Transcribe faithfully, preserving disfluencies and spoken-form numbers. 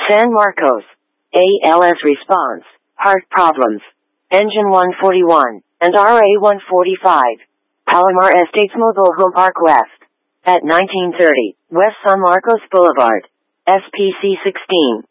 San Marcos. A L S response, heart problems. Engine one forty-one, and R A one forty-five. Palomar Estates Mobile Home Park West. At nineteen thirty, West San Marcos Boulevard. S P C sixteen.